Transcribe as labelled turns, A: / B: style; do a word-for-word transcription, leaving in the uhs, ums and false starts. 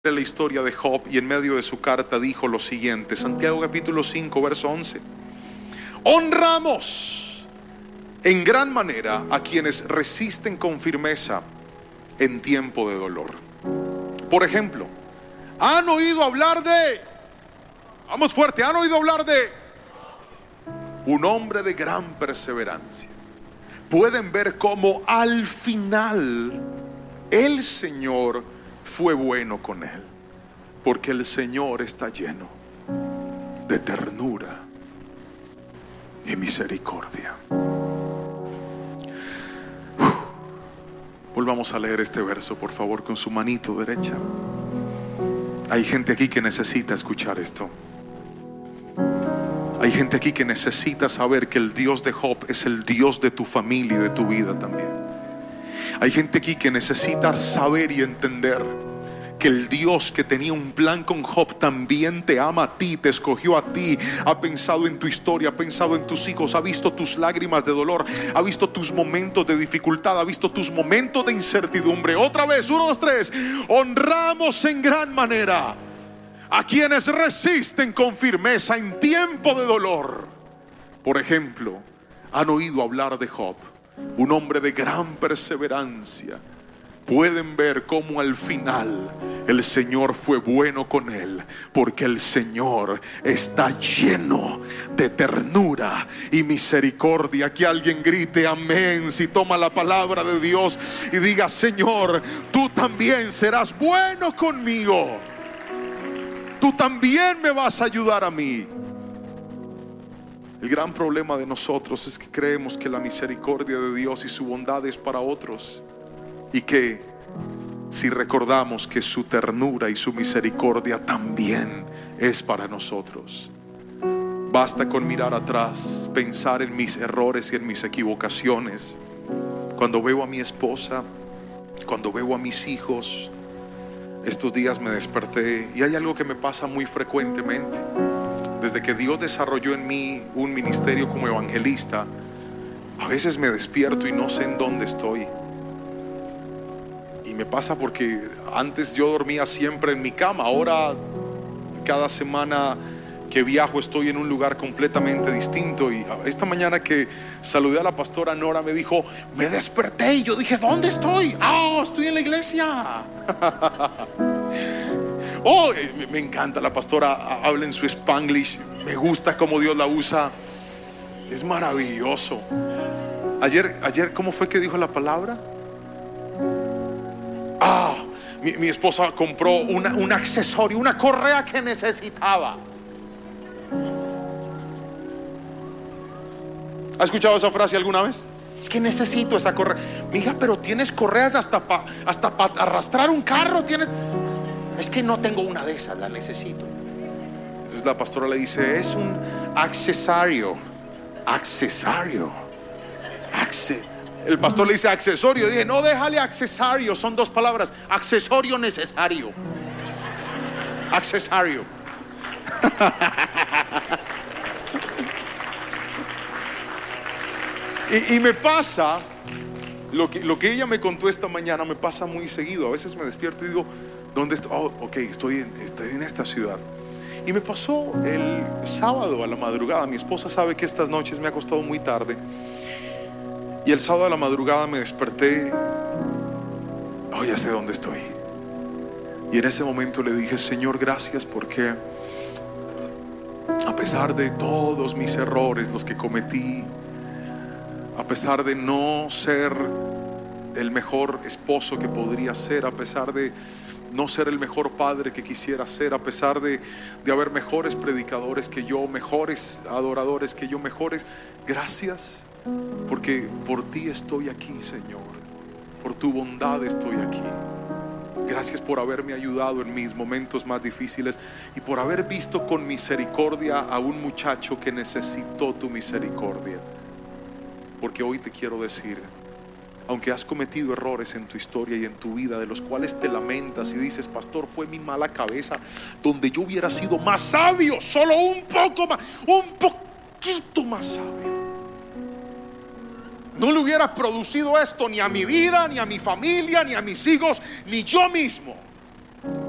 A: la historia de Job y en medio de su carta dijo lo siguiente: Santiago capítulo cinco verso once: honramos en gran manera a quienes resisten con firmeza en tiempo de dolor. Por ejemplo, ¿han oído hablar de, vamos fuerte, han oído hablar de un hombre de gran perseverancia? Pueden ver cómo al final el Señor fue bueno con él, porque el Señor está lleno de ternura y misericordia. Uf. Volvamos a leer este verso, por favor, con su manito derecha. Hay gente aquí que necesita escuchar esto. Hay gente aquí que necesita saber que el Dios de Job es el Dios de tu familia y de tu vida también. Hay gente aquí que necesita saber y entender que el Dios que tenía un plan con Job también te ama a ti, te escogió a ti, ha pensado en tu historia, ha pensado en tus hijos, ha visto tus lágrimas de dolor, ha visto tus momentos de dificultad, ha visto tus momentos de incertidumbre. Otra vez, uno, dos, tres. Honramos en gran manera a quienes resisten con firmeza en tiempo de dolor. Por ejemplo, han oído hablar de Job, un hombre de gran perseverancia. Pueden ver cómo al final el Señor fue bueno con él, porque el Señor está lleno de ternura y misericordia. Que alguien grite amén si toma la palabra de Dios y diga: Señor, tú también serás bueno conmigo, tú también me vas a ayudar a mí. El gran problema de nosotros es que creemos que la misericordia de Dios y su bondad es para otros, y que si recordamos que su ternura y su misericordia también es para nosotros. Basta con mirar atrás, pensar en mis errores y en mis equivocaciones. Cuando veo a mi esposa, cuando veo a mis hijos. Estos días me desperté y hay algo que me pasa muy frecuentemente. Desde que Dios desarrolló en mí un ministerio como evangelista, a veces me despierto y no sé en dónde estoy. Y me pasa porque antes yo dormía siempre en mi cama. Ahora cada semana que viajo estoy en un lugar completamente distinto. Y esta mañana que saludé a la pastora Nora, me dijo: me desperté, y yo dije: ¿dónde estoy? Ah, oh, estoy en la iglesia. Oh, me encanta la pastora, habla en su Spanglish. Me gusta cómo Dios la usa. Es maravilloso. Ayer, ayer ¿cómo fue que dijo la palabra? Ah, mi, mi esposa compró una, un accesorio, una correa que necesitaba. ¿Ha escuchado esa frase alguna vez? Es que necesito esa correa. Mija, pero tienes correas hasta para hasta pa arrastrar un carro. Tienes. Es que no tengo una de esas, la necesito. Entonces la pastora le dice: es un accesorio. Accesorio. Acce El pastor le dice accesorio. Dije: no, déjale accesorio, son dos palabras. Accesorio necesario. Accesorio. y, y me pasa lo que, lo que ella me contó esta mañana. Me pasa muy seguido. A veces me despierto y digo: ¿dónde estoy? Oh, ok, estoy en, estoy en esta ciudad. Y me pasó el sábado a la madrugada. Mi esposa sabe que estas noches me ha acostado muy tarde. Y el sábado a la madrugada me desperté. Oh, ya sé dónde estoy. Y en ese momento le dije: Señor, gracias, porque a pesar de todos mis errores, los que cometí, a pesar de no ser el mejor esposo que podría ser, a pesar de no ser el mejor padre que quisiera ser, a pesar de, de haber mejores predicadores que yo, mejores adoradores que yo, mejores, gracias, porque por ti estoy aquí, Señor. Por tu bondad estoy aquí. Gracias por haberme ayudado en mis momentos más difíciles y por haber visto con misericordia a un muchacho que necesitó tu misericordia. Porque hoy te quiero decir: aunque has cometido errores en tu historia y en tu vida, de los cuales te lamentas y dices: pastor, fue mi mala cabeza, donde yo hubiera sido más sabio, solo un poco más, un poquito más sabio, no le hubiera producido esto ni a mi vida, ni a mi familia, ni a mis hijos, ni yo mismo.